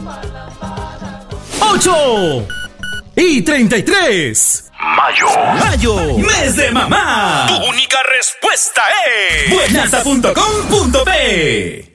8:33. Mayo, mes de mamá. Tu única respuesta es Buenasa.com.p.